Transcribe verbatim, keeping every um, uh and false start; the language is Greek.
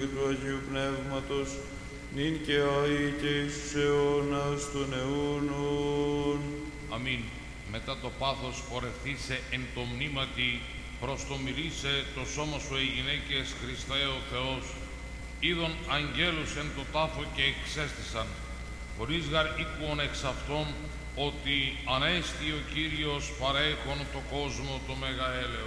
και του Αγίου Πνεύματος, νυν και αεί και εις τους αιώνας των αιώνων. Αμήν. Μετά το πάθος πορευθήσε εν το μνήματι, προς το μιλήσε το σώμα σου οι γυναίκες Χριστέ ο Θεός. Είδον αγγέλους εν το τάφο και εξέστησαν, χωρίς γαρ οίκουον εξ αυτών, ότι ανέστη ο Κύριος παρέχον το κόσμο το μεγαέλεος.